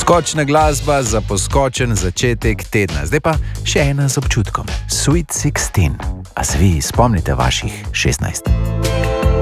Skočna glasba za poskočen začetek tedna. Zdaj pa še ena z občutkom. Sweet 16. A se vi spomnite vaših 16?